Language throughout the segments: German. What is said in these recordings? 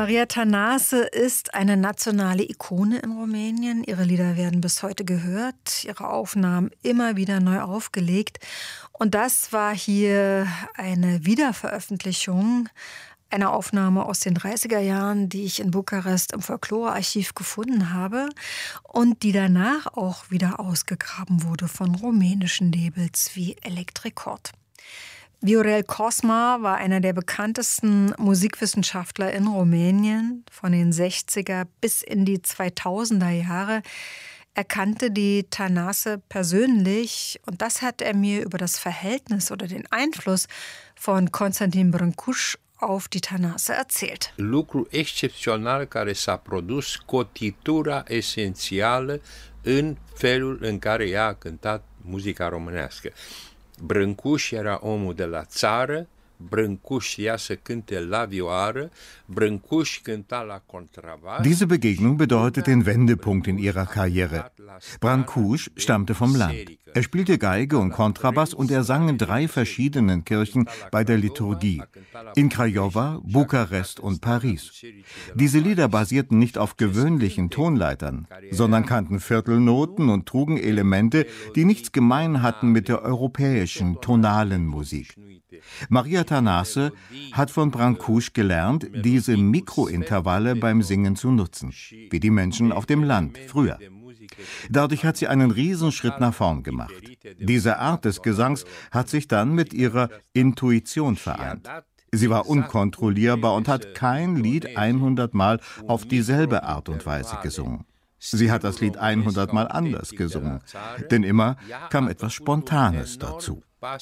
Maria Tănase ist eine nationale Ikone in Rumänien. Ihre Lieder werden bis heute gehört, ihre Aufnahmen immer wieder neu aufgelegt. Und das war hier eine Wiederveröffentlichung, eine Aufnahme aus den 30er Jahren, die ich in Bukarest im Folklorearchiv gefunden habe und die danach auch wieder ausgegraben wurde von rumänischen Labels wie Electricord. Viorel Cosma war einer der bekanntesten Musikwissenschaftler in Rumänien von den 60er bis in die 2000er Jahre. Er kannte die Tănase persönlich und das hat er mir über das Verhältnis oder den Einfluss von Constantin Brâncuș auf die Tănase erzählt. Lucru excepțional care s-a produs, cotitura esențială în felul în care ea a cântat muzica românească. Brâncuș era omul de la țară, Brâncuș ia să cânte la vioară, Brâncuș cânta la contrabass. Diese Begegnung bedeutet den Wendepunkt in ihrer Karriere. Brâncuș stammte vom Land. Er spielte Geige und Kontrabass und er sang in 3 verschiedenen Kirchen bei der Liturgie. In Craiova, Bukarest und Paris. Diese Lieder basierten nicht auf gewöhnlichen Tonleitern, sondern kannten Viertelnoten und trugen Elemente, die nichts gemein hatten mit der europäischen tonalen Musik. Maria Tănase hat von Brâncuș gelernt, diese Mikrointervalle beim Singen zu nutzen, wie die Menschen auf dem Land früher. Dadurch hat sie einen Riesenschritt nach vorn gemacht. Diese Art des Gesangs hat sich dann mit ihrer Intuition vereint. Sie war unkontrollierbar und hat kein Lied 100 Mal auf dieselbe Art und Weise gesungen. Sie hat das Lied 100 Mal anders gesungen, denn immer kam etwas Spontanes dazu.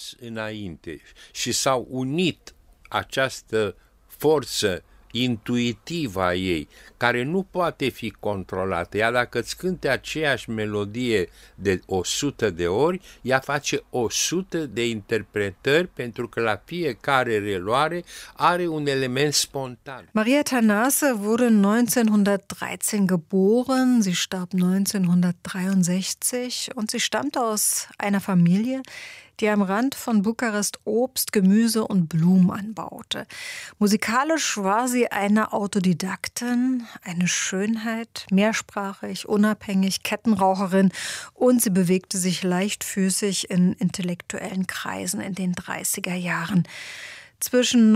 Și s-au unit această forță intuitivă a ei, care nu poate fi controlată. Ea dacă îți cânte aceeași melodie de 100 de ori, ea face 100 de interpretări, pentru că la fiecare reluare are un element spontan. Maria Tănase wurde 1913 geboren, sie starb 1963 und sie stammte aus einer Familie, die am Rand von Bukarest Obst, Gemüse und Blumen anbaute. Musikalisch war sie eine Autodidaktin, eine Schönheit, mehrsprachig, unabhängig, Kettenraucherin und sie bewegte sich leichtfüßig in intellektuellen Kreisen in den 30er Jahren. Zwischen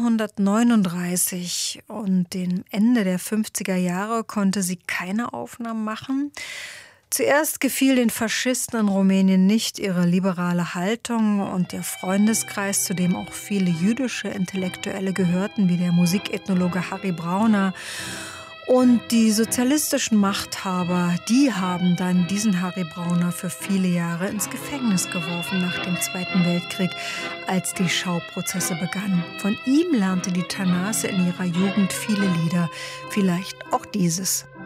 1939 und dem Ende der 50er Jahre konnte sie keine Aufnahmen machen. Zuerst gefiel den Faschisten in Rumänien nicht ihre liberale Haltung und ihr Freundeskreis, zu dem auch viele jüdische Intellektuelle gehörten, wie der Musikethnologe Harry Brauner. Und die sozialistischen Machthaber, die haben dann diesen Harry Brauner für viele Jahre ins Gefängnis geworfen nach dem Zweiten Weltkrieg, als die Schauprozesse begannen. Von ihm lernte die Tănase in ihrer Jugend viele Lieder, vielleicht auch dieses.